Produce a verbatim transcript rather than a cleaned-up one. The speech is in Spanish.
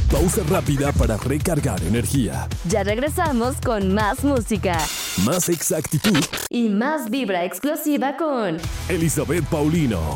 Pausa rápida para recargar energía. Ya regresamos con más música. Más exactitud. Y más vibra explosiva con Elizabeth Paulino.